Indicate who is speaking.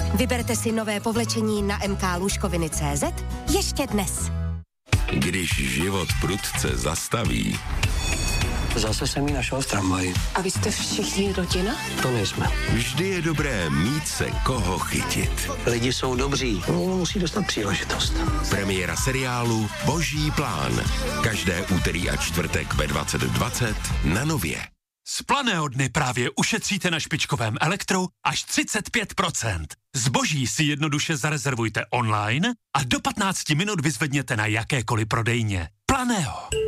Speaker 1: Vyberte si nové povlečení na mklůžkoviny.cz ještě dnes.
Speaker 2: Když život prudce zastaví.
Speaker 3: Zase jsem ji našel v tramvaji.
Speaker 4: A vy jste všichni rodina?
Speaker 3: To nejsme.
Speaker 2: Vždy je dobré mít se koho chytit.
Speaker 3: Lidi jsou dobří, někdo musí dostat příležitost.
Speaker 2: Premiéra seriálu Boží plán. Každé úterý a čtvrtek ve 20:20 na Nově.
Speaker 5: Z Planého dny právě ušetříte na špičkovém elektru až 35%. Zboží si jednoduše zarezervujte online a do 15 minut vyzvedněte na jakékoliv prodejně. Planého.